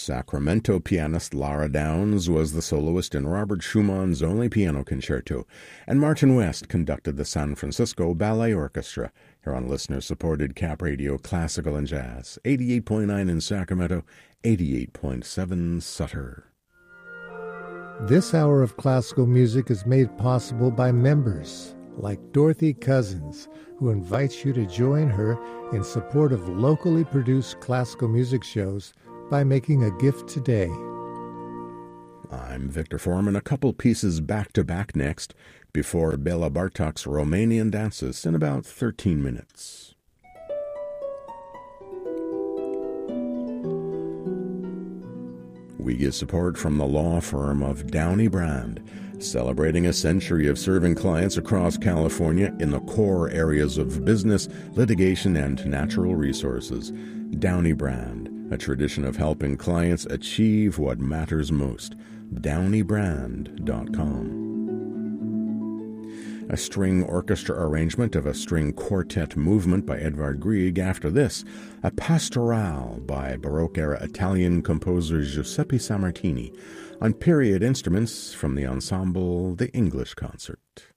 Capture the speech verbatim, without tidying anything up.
Sacramento pianist Lara Downs was the soloist in Robert Schumann's only piano concerto, and Martin West conducted the San Francisco Ballet Orchestra, here on listener-supported Cap Radio Classical and Jazz, eighty-eight point nine in Sacramento, eighty-eight point seven Sutter. This hour of classical music is made possible by members like Dorothy Cousins, who invites you to join her in support of locally produced classical music shows by making a gift today. I'm Victor Foreman. A couple pieces back-to-back next before Bela Bartok's Romanian dances in about thirteen minutes. We get support from the law firm of Downey Brand, celebrating a century of serving clients across California in the core areas of business, litigation, and natural resources. Downey Brand, a tradition of helping clients achieve what matters most. downey brand dot com. A string orchestra arrangement of a string quartet movement by Edvard Grieg. After this, a pastorale by Baroque-era Italian composer Giuseppe Sammartini on period instruments from the ensemble The English Concert.